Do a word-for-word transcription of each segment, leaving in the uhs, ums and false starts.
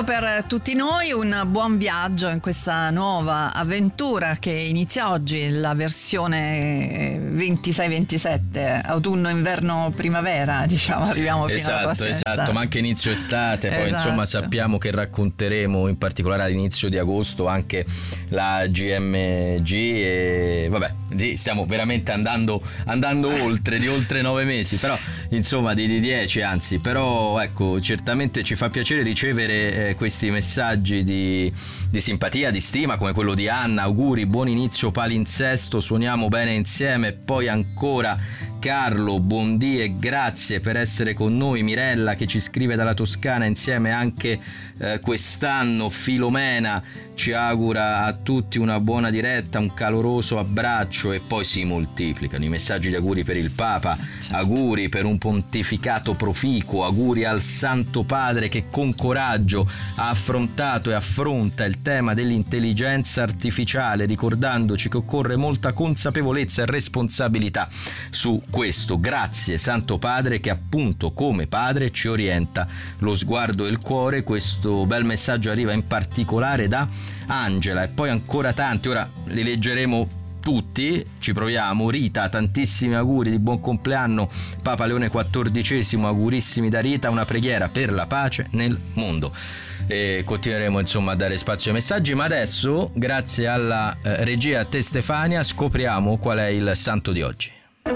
saluto per tutti noi, un buon viaggio in questa nuova avventura che inizia oggi, la versione ventisei ventisette, autunno, inverno, primavera, diciamo, arriviamo fino esatto, alla prossima esatto, estate. ma anche inizio estate, poi Esatto. insomma sappiamo che racconteremo in particolare all'inizio di agosto anche la G M G e vabbè, stiamo veramente andando, andando oltre, di oltre nove mesi, però insomma di, di dieci anzi, però ecco, certamente ci fa piacere ricevere eh, questi messaggi di, di simpatia, di stima, come quello di Anna. Auguri, buon inizio palinsesto, suoniamo bene insieme. Poi ancora Carlo, buondì e grazie per essere con noi. Mirella che ci scrive dalla Toscana, insieme anche eh, quest'anno. Filomena ci augura a tutti una buona diretta, un caloroso abbraccio, e poi si moltiplicano i messaggi di auguri per il Papa, certo. Auguri per un pontificato proficuo, auguri al Santo Padre che con coraggio ha affrontato e affronta il tema dell'intelligenza artificiale, ricordandoci che occorre molta consapevolezza e responsabilità su questo. Grazie Santo Padre che appunto come padre ci orienta lo sguardo e il cuore. Questo bel messaggio arriva in particolare da Angela, e poi ancora tanti, ora li leggeremo tutti, ci proviamo. Rita, tantissimi auguri di buon compleanno Papa Leone quattordicesimo, augurissimi da Rita, una preghiera per la pace nel mondo. E continueremo insomma a dare spazio ai messaggi, ma adesso grazie alla eh, regia, a te Stefania, scopriamo qual è il santo di oggi.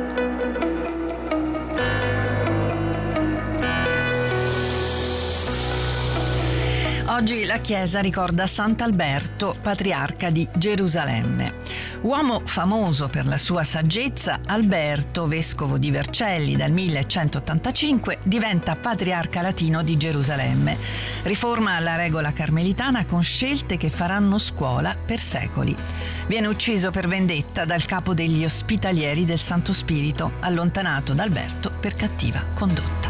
Oggi la Chiesa ricorda Sant'Alberto, patriarca di Gerusalemme. Uomo famoso per la sua saggezza, Alberto, vescovo di Vercelli dal millecentottantacinque, diventa patriarca latino di Gerusalemme. Riforma la regola carmelitana con scelte che faranno scuola per secoli. Viene ucciso per vendetta dal capo degli ospitalieri del Santo Spirito, allontanato da Alberto per cattiva condotta.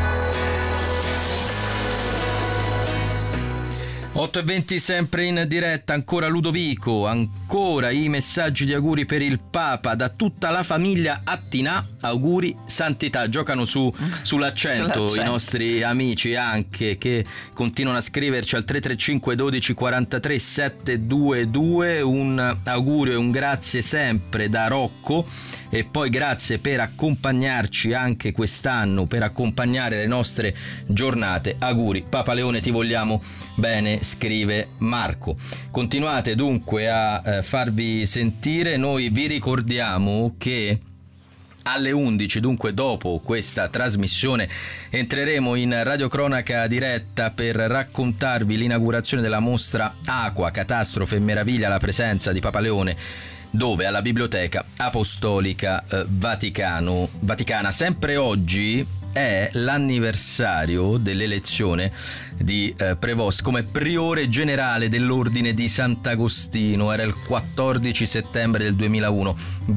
otto e venti sempre in diretta, ancora Ludovico, ancora i messaggi di auguri per il Papa da tutta la famiglia Attinà, auguri, santità, giocano su, sull'accento, sull'accento i nostri amici anche, che continuano a scriverci al tre tre cinque dodici quarantatré settecentoventidue, un augurio e un grazie sempre da Rocco, e poi grazie per accompagnarci anche quest'anno, per accompagnare le nostre giornate, auguri Papa Leone, ti vogliamo bene, scrive Marco. Continuate dunque a eh, farvi sentire. Noi vi ricordiamo che alle undici, dunque dopo questa trasmissione, entreremo in radiocronaca diretta per raccontarvi l'inaugurazione della mostra Aqua, Catastrofe e Meraviglia, la presenza di Papa Leone, dove alla Biblioteca Apostolica eh, Vaticano, Vaticana. Sempre oggi è l'anniversario dell'elezione di eh, Prevost come priore generale dell'ordine di Sant'Agostino. Era il quattordici settembre del duemilauno,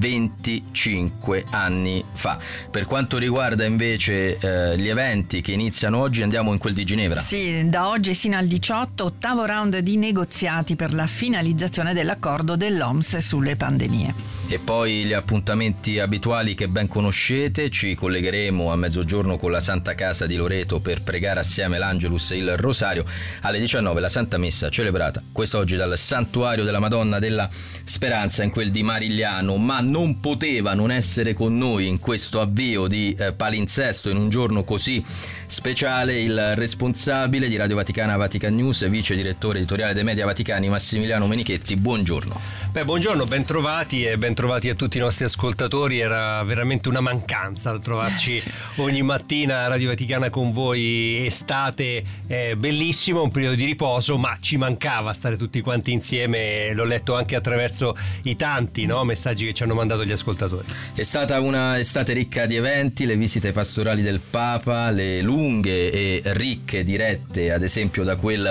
venticinque anni fa. Per quanto riguarda invece eh, gli eventi che iniziano oggi, andiamo in quel di Ginevra. Sì, da oggi sino al diciotto, ottavo round di negoziati per la finalizzazione dell'accordo dell'O M S sulle pandemie. E poi gli appuntamenti abituali che ben conoscete, ci collegheremo a mezzogiorno con la Santa Casa di Loreto per pregare assieme l'Angelus e il Rosario. Alle diciannove la Santa Messa celebrata quest'oggi dal Santuario della Madonna della Speranza in quel di Marigliano. Ma non poteva non essere con noi in questo avvio di eh, palinsesto in un giorno così speciale il responsabile di Radio Vaticana Vatican News e vice direttore editoriale dei Media Vaticani, Massimiliano Menichetti. Buongiorno. Beh, buongiorno, ben trovati e ben trovati a tutti i nostri ascoltatori. Era veramente una mancanza trovarci eh, sì. ogni mattina a Radio Vaticana con voi. Estate eh, bellissimo, un periodo di riposo, ma ci mancava stare tutti quanti insieme. L'ho letto anche attraverso i tanti no, messaggi che ci hanno mandato gli ascoltatori. È stata una estate ricca di eventi, le visite pastorali del Papa, le lunghe e ricche dirette, ad esempio da quel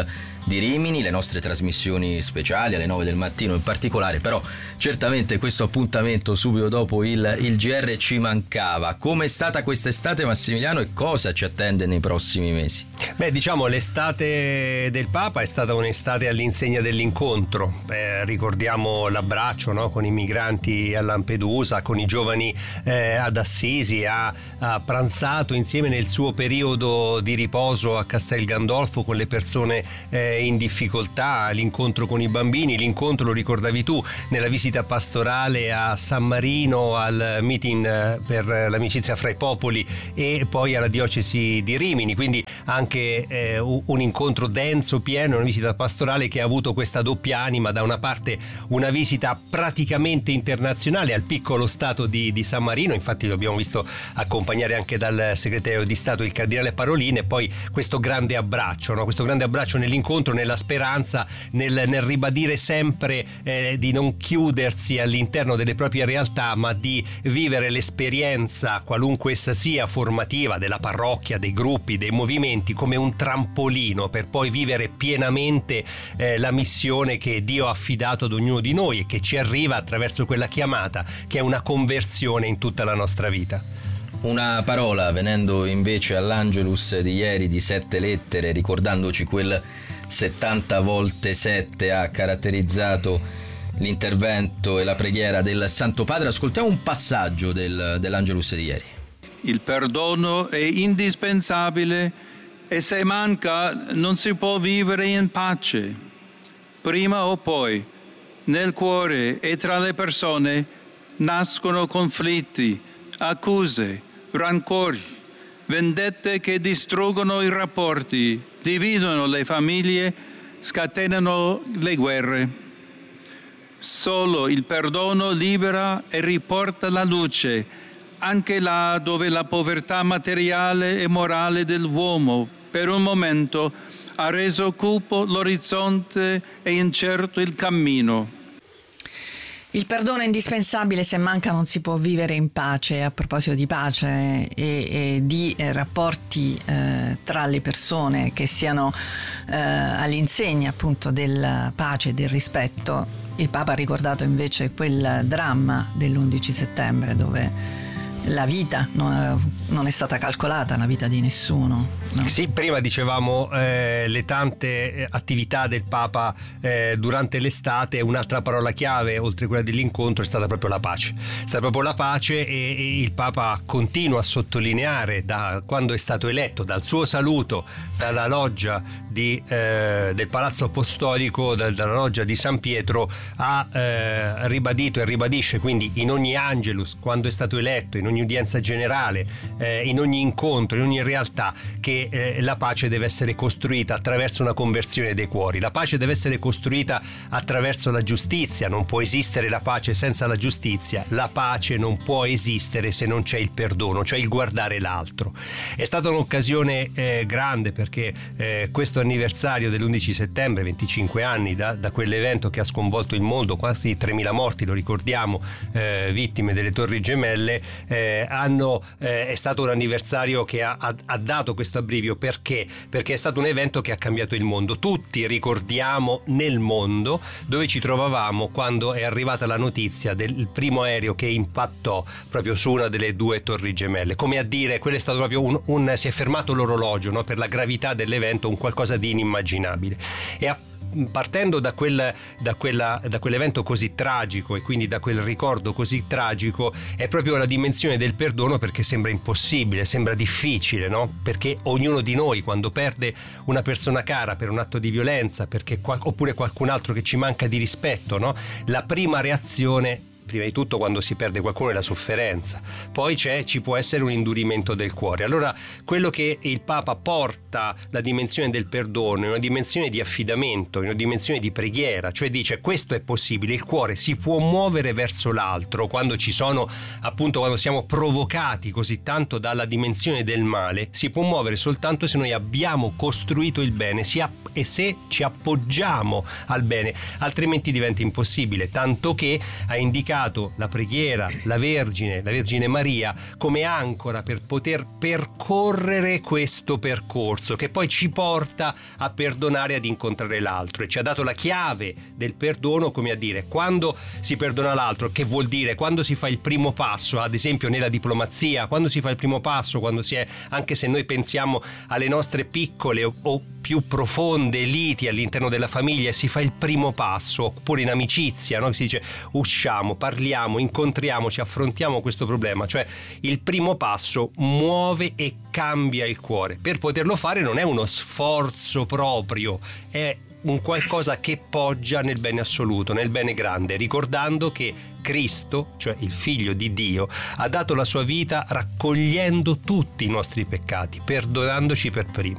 di Rimini, le nostre trasmissioni speciali alle nove del mattino in particolare, però certamente questo appuntamento subito dopo il, il G R ci mancava. Come è stata quest'estate, Massimiliano, e cosa ci attende nei prossimi mesi? Beh, diciamo l'estate del Papa è stata un'estate all'insegna dell'incontro. Beh, ricordiamo l'abbraccio, no? Con i migranti a Lampedusa, con i giovani eh, ad Assisi, ha, ha pranzato insieme nel suo periodo di riposo a Castel Gandolfo con le persone eh, in difficoltà, l'incontro con i bambini, l'incontro, lo ricordavi tu, nella visita pastorale a San Marino, al meeting per l'amicizia fra i popoli e poi alla diocesi di Rimini, quindi anche eh, un incontro denso, pieno, una visita pastorale che ha avuto questa doppia anima: da una parte una visita praticamente internazionale al piccolo stato di, di San Marino, infatti lo abbiamo visto accompagnare anche dal segretario di Stato il cardinale Parolin, e poi questo grande abbraccio, no? questo grande abbraccio nell'incontro, nella speranza, nel, nel ribadire sempre eh, di non chiudersi all'interno delle proprie realtà, ma di vivere l'esperienza, qualunque essa sia, formativa della parrocchia, dei gruppi, dei movimenti, come un trampolino per poi vivere pienamente eh, la missione che Dio ha affidato ad ognuno di noi e che ci arriva attraverso quella chiamata che è una conversione in tutta la nostra vita. Una parola, venendo invece all'Angelus di ieri di sette lettere, ricordandoci quel settanta volte sette ha caratterizzato l'intervento e la preghiera del Santo Padre. Ascoltiamo un passaggio del, dell'Angelus di ieri. Il perdono è indispensabile e se manca non si può vivere in pace. Prima o poi, nel cuore e tra le persone, nascono conflitti, accuse, rancori, vendette che distruggono i rapporti, dividono le famiglie, scatenano le guerre. Solo il perdono libera e riporta la luce, anche là dove la povertà materiale e morale dell'uomo per un momento ha reso cupo l'orizzonte e incerto il cammino. Il perdono è indispensabile, se manca non si può vivere in pace. A proposito di pace e, e di eh, rapporti eh, tra le persone che siano eh, all'insegna appunto della pace e del rispetto, il Papa ha ricordato invece quel dramma dell'undici settembre dove la vita non, non è stata calcolata, la vita di nessuno, no? Sì, prima dicevamo eh, le tante attività del Papa eh, durante l'estate. Un'altra parola chiave, oltre a quella dell'incontro, è stata proprio la pace. È stata proprio la pace e, e il Papa continua a sottolineare, da quando è stato eletto, dal suo saluto dalla loggia di, eh, del Palazzo Apostolico, dal, dalla loggia di San Pietro, ha eh, ribadito e ribadisce quindi in ogni Angelus, quando è stato eletto, in ogni udienza generale, eh, in ogni incontro, in ogni realtà, che eh, la pace deve essere costruita attraverso una conversione dei cuori. La pace deve essere costruita attraverso la giustizia. Non può esistere la pace senza la giustizia. La pace non può esistere se non c'è il perdono, cioè il guardare l'altro. È stata un'occasione eh, grande perché eh, questo anniversario dell'undici settembre, venticinque anni da, da quell'evento che ha sconvolto il mondo, quasi tremila morti, lo ricordiamo, eh, vittime delle Torri Gemelle, eh, hanno, eh, è stato un anniversario che ha, ha, ha dato questo abbrivio. Perché? Perché è stato un evento che ha cambiato il mondo. Tutti ricordiamo nel mondo dove ci trovavamo quando è arrivata la notizia del primo aereo che impattò proprio su una delle due Torri Gemelle. Come a dire, quello è stato proprio un, un si è fermato l'orologio, no? Per la gravità dell'evento, un qualcosa di inimmaginabile. E a partendo da, quel, da, quella, da quell'evento così tragico e quindi da quel ricordo così tragico, è proprio la dimensione del perdono, perché sembra impossibile, sembra difficile, no? Perché ognuno di noi, quando perde una persona cara per un atto di violenza, perché, oppure qualcun altro che ci manca di rispetto, no? La prima reazione, prima di tutto quando si perde qualcuno, è la sofferenza, poi c'è, ci può essere un indurimento del cuore. Allora quello che il Papa porta, la dimensione del perdono, è una dimensione di affidamento, è una dimensione di preghiera, cioè dice questo è possibile, il cuore si può muovere verso l'altro quando ci sono, appunto, quando siamo provocati così tanto dalla dimensione del male, si può muovere soltanto se noi abbiamo costruito il bene e se ci appoggiamo al bene, altrimenti diventa impossibile, tanto che ha indicato indicato la preghiera, la Vergine, la Vergine Maria come ancora per poter percorrere questo percorso che poi ci porta a perdonare, ad incontrare l'altro, e ci ha dato la chiave del perdono, come a dire, quando si perdona l'altro, che vuol dire quando si fa il primo passo, ad esempio nella diplomazia, quando si fa il primo passo, quando si è, anche se noi pensiamo alle nostre piccole o, o più profonde liti all'interno della famiglia, si fa il primo passo, oppure in amicizia, no? Si dice usciamo, parliamo, incontriamoci, affrontiamo questo problema, cioè il primo passo muove e cambia il cuore. Per poterlo fare non è uno sforzo proprio, è un qualcosa che poggia nel bene assoluto, nel bene grande, ricordando che Cristo, cioè il Figlio di Dio, ha dato la sua vita raccogliendo tutti i nostri peccati, perdonandoci per primo.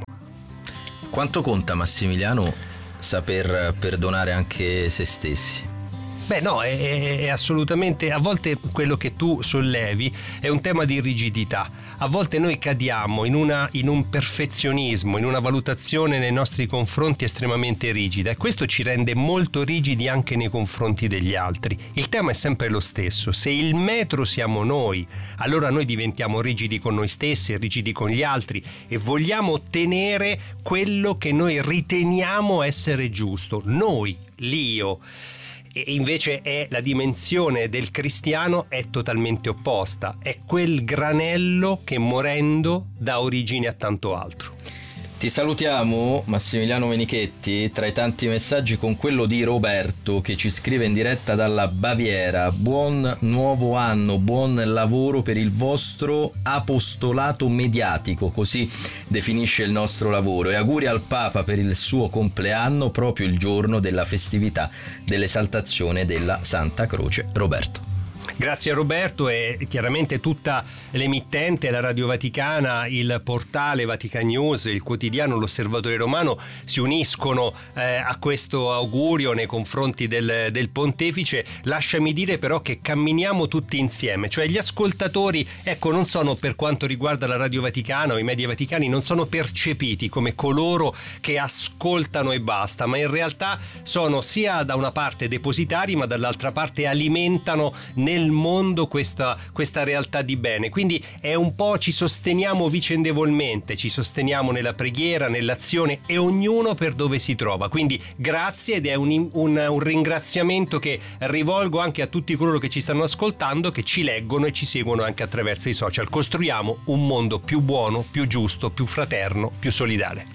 Quanto conta, Massimiliano, saper perdonare anche se stessi? Beh no, è, è assolutamente, a volte quello che tu sollevi è un tema di rigidità, a volte noi cadiamo in, una, in un perfezionismo, in una valutazione nei nostri confronti estremamente rigida, e questo ci rende molto rigidi anche nei confronti degli altri. Il tema è sempre lo stesso: se il metro siamo noi, allora noi diventiamo rigidi con noi stessi, rigidi con gli altri, e vogliamo ottenere quello che noi riteniamo essere giusto, noi, l'io. E invece è la dimensione del cristiano è totalmente opposta, è quel granello che morendo dà origine a tanto altro. Ti salutiamo, Massimiliano Menichetti, tra i tanti messaggi con quello di Roberto che ci scrive in diretta dalla Baviera: buon nuovo anno, buon lavoro per il vostro apostolato mediatico, così definisce il nostro lavoro, e auguri al Papa per il suo compleanno proprio il giorno della festività dell'esaltazione della Santa Croce. Roberto. Grazie a Roberto, e chiaramente tutta l'emittente, la Radio Vaticana, il portale Vatican News, il quotidiano L'Osservatore Romano si uniscono eh, a questo augurio nei confronti del, del Pontefice. Lasciami dire però che camminiamo tutti insieme, cioè gli ascoltatori, ecco, non sono, per quanto riguarda la Radio Vaticana o i media vaticani, non sono percepiti come coloro che ascoltano e basta, ma in realtà sono sia da una parte depositari, ma dall'altra parte alimentano nel mondo questa, questa realtà di bene. Quindi è un po', ci sosteniamo vicendevolmente, ci sosteniamo nella preghiera, nell'azione, e ognuno per dove si trova. Quindi grazie, ed è un, un, un ringraziamento che rivolgo anche a tutti coloro che ci stanno ascoltando, che ci leggono e ci seguono anche attraverso i social. Costruiamo un mondo più buono, più giusto, più fraterno, più solidale.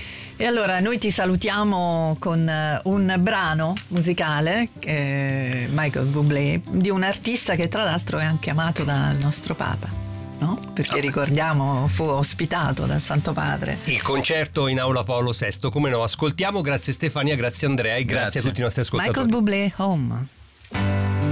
E allora noi ti salutiamo con un brano musicale, eh, Michael Bublé, di un artista che tra l'altro è anche amato dal nostro Papa, no? Perché ricordiamo fu ospitato dal Santo Padre. Il concerto in Aula Paolo sesto, come no, ascoltiamo. Grazie Stefania, grazie Andrea e grazie, grazie a tutti i nostri ascoltatori. Michael Bublé, Home.